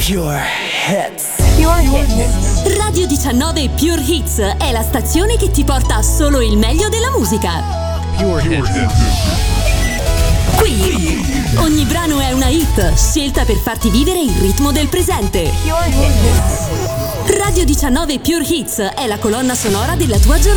Pure Hits. Radio 19 Pure Hits è la stazione che ti porta solo il meglio della musica. Pure Hits. Qui ogni brano è una hit scelta per farti vivere il ritmo del presente. Radio 19 Pure Hits è la colonna sonora della tua giornata.